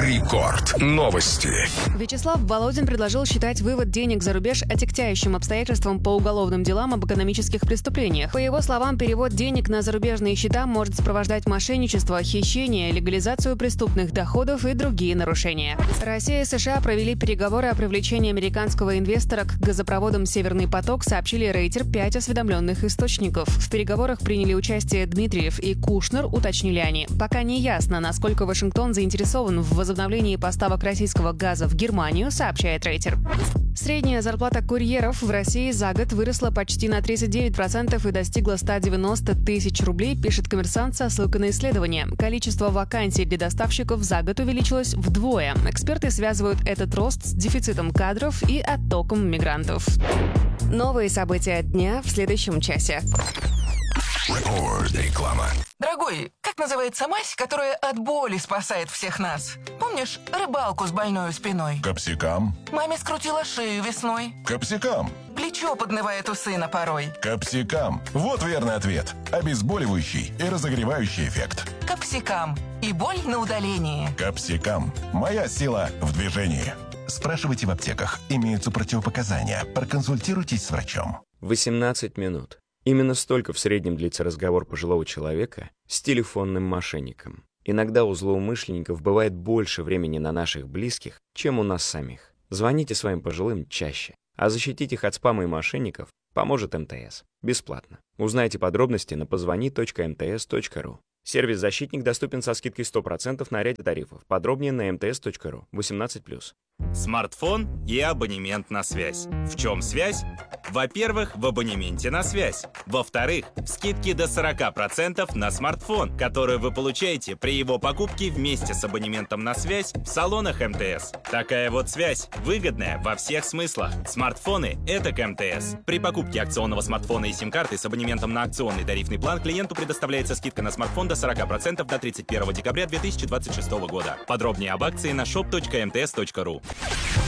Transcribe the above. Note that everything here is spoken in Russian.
Рекорд. Новости. Вячеслав Володин предложил считать вывод денег за рубеж отягчающим обстоятельством по уголовным делам об экономических преступлениях. По его словам, перевод денег на зарубежные счета может сопровождать мошенничество, хищение, легализацию преступных доходов и другие нарушения. Россия и США провели переговоры о привлечении американского инвестора к газопроводам «Северный поток», сообщили Рейтер 5 осведомленных источников. В переговорах приняли участие Дмитриев и Кушнер, уточнили они. Пока не ясно, насколько Вашингтон заинтересован в возобновлении поставок российского газа в Германию, сообщает Рейтер. Средняя зарплата курьеров в России за год выросла почти на 39% и достигла 190 тысяч рублей, пишет «Коммерсант» со ссылкой на исследование. Количество вакансий для доставщиков за год увеличилось вдвое. Эксперты связывают этот рост с дефицитом кадров и оттоком мигрантов. Новые события дня в следующем часе. Реклама. Дорогой, как называется мазь, которая от боли спасает всех нас? Помнишь рыбалку с больной спиной? Капсикам. Маме скрутила шею весной. Капсикам. Плечо поднывает у сына порой. Капсикам. Вот верный ответ. Обезболивающий и разогревающий эффект. Капсикам. И боль на удалении. Капсикам. Моя сила в движении. Спрашивайте в аптеках. Имеются противопоказания. Проконсультируйтесь с врачом. 18 минут. Именно столько в среднем длится разговор пожилого человека с телефонным мошенником. Иногда у злоумышленников бывает больше времени на наших близких, чем у нас самих. Звоните своим пожилым чаще, а защитить их от спама и мошенников поможет МТС. Бесплатно. Узнайте подробности на позвони.mts.ru. Сервис «Защитник» доступен со скидкой 100% на ряд тарифов. Подробнее на mts.ru. 18+. Смартфон и абонемент на связь. В чем связь? Во-первых, в абонементе на связь. Во-вторых, скидки до 40% на смартфон, которую вы получаете при его покупке вместе с абонементом на связь в салонах МТС. Такая вот связь выгодная во всех смыслах. Смартфоны — это к МТС. При покупке акционного смартфона и сим-карты с абонементом на акционный тарифный план клиенту предоставляется скидка на смартфон до 40% до 31 декабря 2026 года. Подробнее об акции на shop.mts.ru.